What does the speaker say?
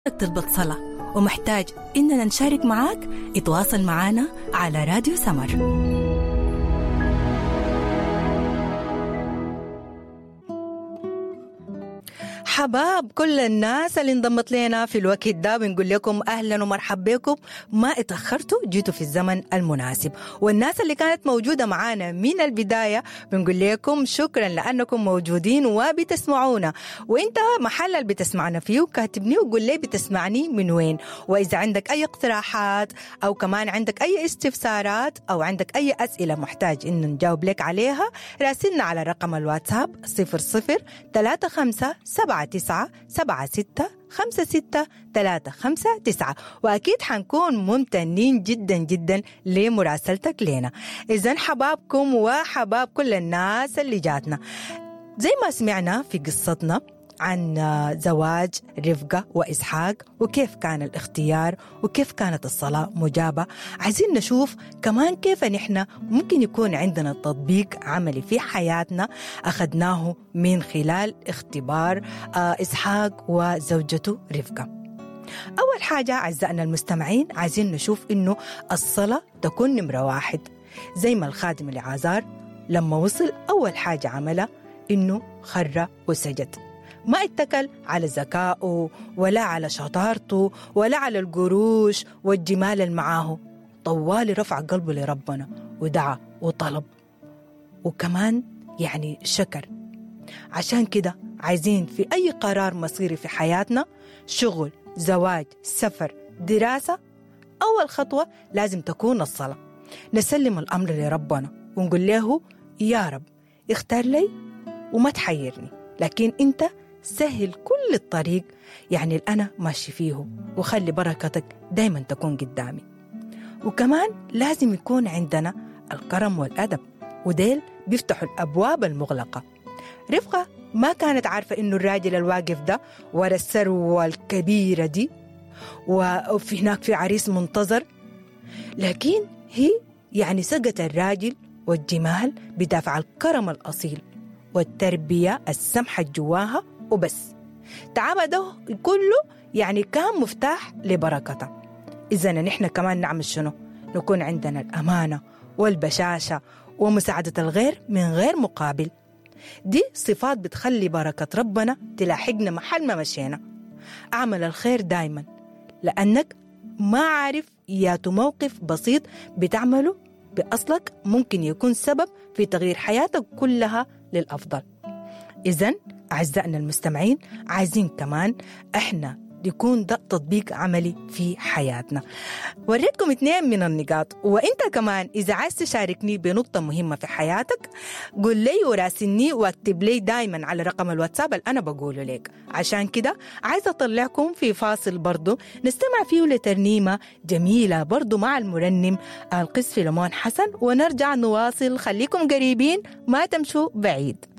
تلبط صلاة ومحتاج إننا نشارك معاك، اتواصل معنا على راديو سمر. حباب كل الناس اللي انضمت لنا في الوقت ده بنقول لكم أهلا ومرحبا بكم، ما اتأخرتوا، جيتوا في الزمن المناسب. والناس اللي كانت موجودة معانا من البداية بنقول لكم شكرا لأنكم موجودين وبتسمعونا. وانت محل اللي بتسمعنا فيه كاتبني وقول لي بتسمعني من وين، وإذا عندك أي اقتراحات أو كمان عندك أي استفسارات أو عندك أي أسئلة محتاج إن نجاوب لك عليها، راسلنا على رقم الواتساب 00357656 وأكيد حنكون ممتنين جدا جدا لمراسلتك لنا. إذن حبابكم وحباب كل الناس اللي جاتنا، زي ما سمعنا في قصتنا عن زواج رفقة وإسحاق وكيف كان الاختيار وكيف كانت الصلاة مجابة، عايزين نشوف كمان كيف نحن ممكن يكون عندنا تطبيق عملي في حياتنا أخذناه من خلال اختبار إسحاق وزوجته رفقة. أول حاجة أعزائنا المستمعين عايزين نشوف إنه الصلاة تكون نمرة واحد، زي ما الخادم العازار لما وصل أول حاجة عملها إنه خر وسجد، ما اتكل على ذكائه ولا على شطارته ولا على القروش والجمال اللي معاه، طوالي رفع قلبه لربنا ودعا وطلب وكمان يعني شكر. عشان كده عايزين في أي قرار مصيري في حياتنا، شغل، زواج، سفر، دراسة، أول خطوة لازم تكون الصلاة. نسلم الأمر لربنا ونقول له يا رب اختار لي وما تحيرني، لكن أنت سهل كل الطريق يعني اللي أنا ماشي فيه، وخلي بركتك دايما تكون قدامي. وكمان لازم يكون عندنا الكرم والأدب، وديل بيفتحوا الأبواب المغلقة. رفقة ما كانت عارفة إنه الراجل الواقف ده ورا الثروة الكبيرة دي وفي هناك في عريس منتظر، لكن هي يعني سقت الراجل والجمال بدافع الكرم الأصيل والتربية السمحة جواها وبس. تعب ده كله يعني كان مفتاح لبركته. إذا نحن كمان نعمل شنو؟ نكون عندنا الأمانة والبشاشة ومساعدة الغير من غير مقابل. دي صفات بتخلي بركة ربنا تلاحقنا محل ما مشينا. أعمل الخير دايما، لأنك ما عارف ياتو موقف بسيط بتعمله بأصلك ممكن يكون سبب في تغيير حياتك كلها للأفضل. إذن أعزائنا المستمعين عايزين كمان إحنا يكون ده تطبيق عملي في حياتنا. وريتكم 2 من النقاط، وإنت كمان إذا عايز تشاركني بنقطة مهمة في حياتك قل لي وراسلني واكتب لي دايما على رقم الواتساب اللي أنا بقوله لك. عشان كده عايزة أطلعكم في فاصل برضو نستمع فيه لترنيمة جميلة برضو مع المرنم القس فيلمون حسن، ونرجع نواصل. خليكم قريبين، ما تمشوا بعيد.